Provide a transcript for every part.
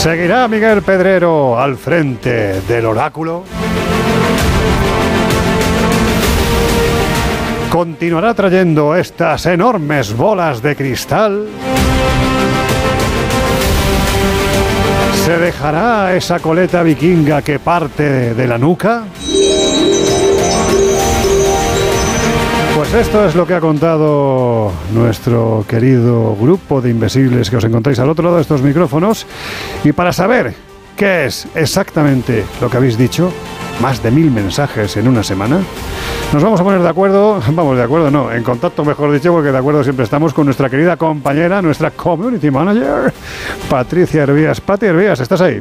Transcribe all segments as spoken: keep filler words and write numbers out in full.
¿Seguirá Miguel Pedrero al frente del oráculo? ¿Continuará trayendo estas enormes bolas de cristal? ¿Se dejará esa coleta vikinga que parte de la nuca? Pues esto es lo que ha contado nuestro querido grupo de invisibles que os encontráis al otro lado de estos micrófonos. Y para saber qué es exactamente lo que habéis dicho, más de mil mensajes en una semana, nos vamos a poner de acuerdo, vamos de acuerdo, no, en contacto mejor dicho, porque de acuerdo siempre estamos con nuestra querida compañera, nuestra community manager, Patricia Hervías. Pati Hervías, ¿estás ahí?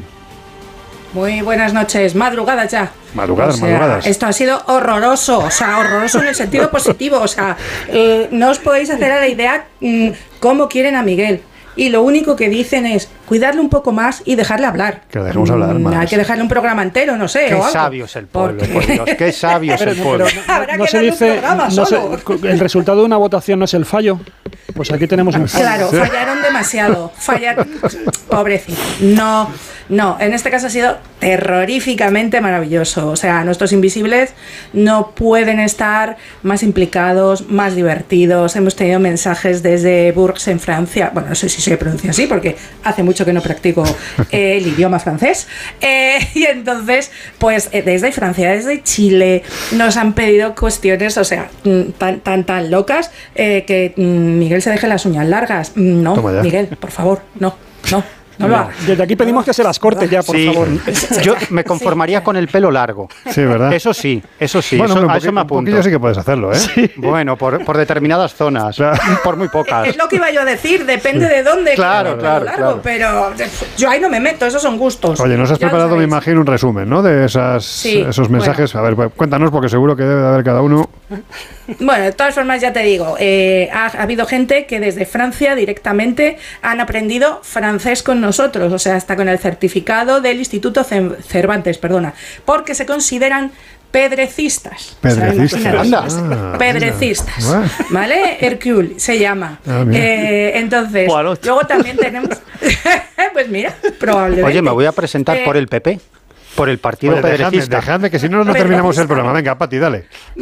Muy buenas noches, madrugadas ya. Madrugadas, o sea, madrugadas. Esto ha sido horroroso, o sea, horroroso en el sentido positivo, o sea, eh, no os podéis hacer a la idea mmm, cómo quieren a Miguel. Y lo único que dicen es cuidarle un poco más y dejarle hablar. Que le dejemos hablar más. Hay que dejarle un programa entero, no sé. Qué o algo. sabio es el pueblo, Porque... por Dios, qué sabio es el pueblo. Habrá No, no que se darle un dice, programa no se, solo. el resultado de una votación no es el fallo. Pues aquí tenemos un fallo. Claro, fallaron demasiado. Fallaron. Pobrecito. No, no. En este caso ha sido terroríficamente maravilloso. O sea, nuestros invisibles no pueden estar más implicados, más divertidos. Hemos tenido mensajes desde Bourges en Francia. Bueno, no sé si se pronuncia así porque hace mucho que no practico eh, el idioma francés. Eh, y entonces, pues eh, desde Francia, desde Chile, nos han pedido cuestiones, o sea, tan, tan, tan locas eh, que mm, Miguel se deje las uñas largas. No, Miguel, por favor, no, no. No lo hagas. Desde aquí pedimos que se las corte ya, por sí, favor. Yo me conformaría sí, con el pelo largo. Sí, ¿verdad? Eso sí, eso sí. Bueno, eso, un a eso me apunto. Un poquillo sí que puedes hacerlo, ¿eh? Sí. Bueno, por, por determinadas zonas, claro. Por muy pocas. Es lo que iba yo a decir, depende sí. de dónde. Claro, claro, largo, claro. Pero yo ahí no me meto, esos son gustos. Oye, nos has ya preparado, me imagino, un resumen, ¿no? De esas, sí, esos mensajes. Bueno. A ver, cuéntanos, porque seguro que debe de haber cada uno. Bueno, de todas formas, ya te digo, eh, ha, ha habido gente que desde Francia directamente han aprendido francés con nosotros, o sea, hasta con el certificado del Instituto Cervantes, perdona, porque se consideran pedrecistas. Pedrecistas. O sea, ah, pedrecistas. Bueno. ¿Vale? Hercule se llama. Ah, eh, entonces, luego también tenemos... pues mira, probablemente. Oye, me voy a presentar eh, por el P P. Por el partido Oye, pedrecista. Dejadme, dejadme, que si no, no terminamos el programa. Venga, Pati, dale.